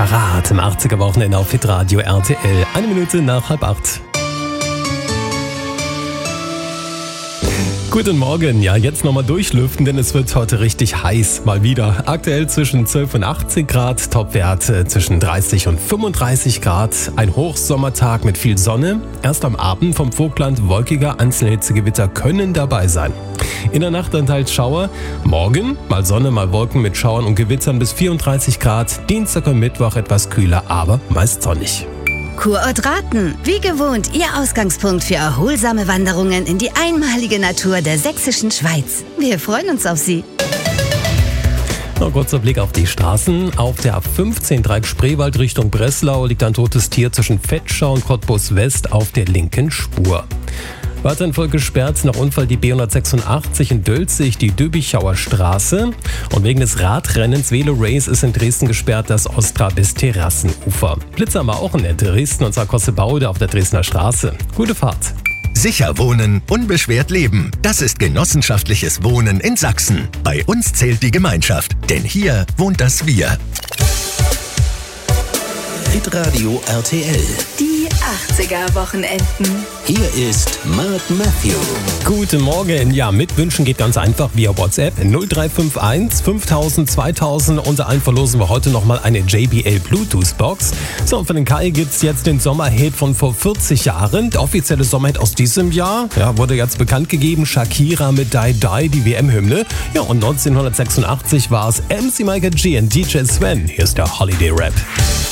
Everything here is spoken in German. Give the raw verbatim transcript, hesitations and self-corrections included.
Karat im achtziger-Wochenende auf Hitradio R T L. Eine Minute nach halb acht. Guten Morgen, ja jetzt nochmal durchlüften, denn es wird heute richtig heiß, mal wieder. Aktuell zwischen zwölf und achtzehn Grad, Topwerte zwischen dreißig und fünfunddreißig Grad. Ein Hochsommertag mit viel Sonne. Erst am Abend vom Vogtland wolkiger, einzelne Hitzegewitter können dabei sein. In der Nacht dann teils Schauer. Morgen mal Sonne, mal Wolken mit Schauern und Gewittern bis vierunddreißig Grad. Dienstag und Mittwoch etwas kühler, aber meist sonnig. Kurort Raten, wie gewohnt Ihr Ausgangspunkt für erholsame Wanderungen in die einmalige Natur der sächsischen Schweiz. Wir freuen uns auf Sie. Noch kurzer Blick auf die Straßen. Auf der A fünfzehn Dreieck Spreewald Richtung Breslau liegt ein totes Tier zwischen Vetschau und Cottbus West auf der linken Spur. Weiterhin voll gesperrt nach Unfall die B hundertsechsundachtzig in Dölzig, die Döbichauer Straße. Und wegen des Radrennens Velo Race ist in Dresden gesperrt das Ostra bis Terrassenufer. Blitzer haben wir auch in Dresden und zwar Kossebaude auf der Dresdner Straße. Gute Fahrt. Sicher wohnen, unbeschwert leben. Das ist genossenschaftliches Wohnen in Sachsen. Bei uns zählt die Gemeinschaft, denn hier wohnt das Wir. Hitradio R T L. Die achtziger-Wochenenden. Hier ist Mark Matthew. Guten Morgen. Ja, mitwünschen geht ganz einfach via WhatsApp null drei fünf eins fünftausend zweitausend. Unter allen verlosen wir heute nochmal eine J B L Bluetooth Box. So, und für den Kai gibt's jetzt den Sommerhit von vor vierzig Jahren. Der offizielle Sommerhit aus diesem Jahr, ja, wurde jetzt bekannt gegeben. Shakira mit Die Die, die W M-Hymne. Ja, und neunzehnhundertsechsundachtzig war es M C Michael G und D J Sven. Hier ist der Holiday Rap.